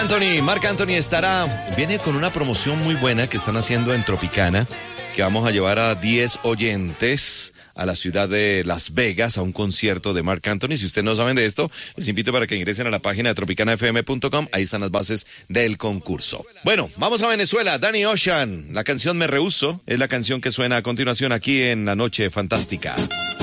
Marc Anthony viene con una promoción muy buena que están haciendo en Tropicana, que vamos a llevar a 10 oyentes a la ciudad de Las Vegas a un concierto de Marc Anthony. Si ustedes no saben de esto, les invito para que ingresen a la página de tropicanafm.com, ahí están las bases del concurso. Bueno, vamos a Venezuela. Danny Ocean, la canción Me Rehuso, es la canción que suena a continuación aquí en La Noche Fantástica.